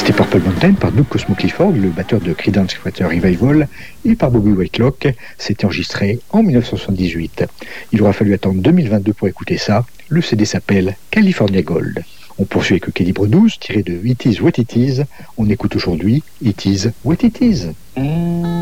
C'était Purple Mountain par Doug Cosmo Clifford, le batteur de Creedence Clearwater Revival, et par Bobby Whitelock. C'était enregistré en 1978. Il aura fallu attendre 2022 pour écouter ça. Le CD s'appelle California Gold. On poursuit avec le calibre 12, tiré de It Is What It Is. On écoute aujourd'hui It Is What It Is.